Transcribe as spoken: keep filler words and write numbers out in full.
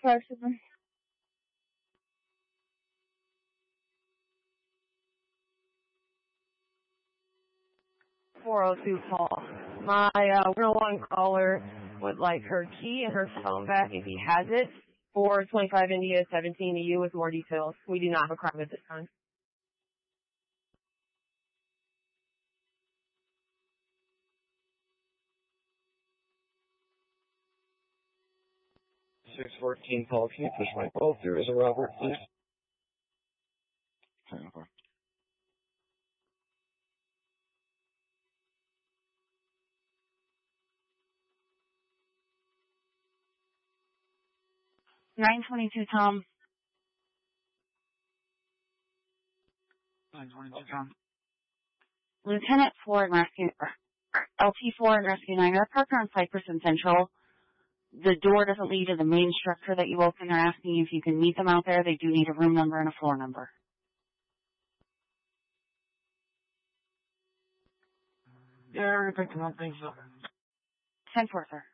approximately. four oh two Paul. My uh, one oh one caller would like her key and her phone back if he has it. four twenty-five India seventeen to you with more details. We do not have a crime at this time. six fourteen Paul, can you push my call through as a Robert, please? Okay. nine twenty-two Tom. nine twenty-two Tom. Lieutenant four and Rescue, L T four and Rescue nine. They're parked on Cypress and Central. The door doesn't lead to the main structure that you open. They're asking if you can meet them out there. They do need a room number and a floor number. Yeah, I already picked them up, thanks. ten four, sir.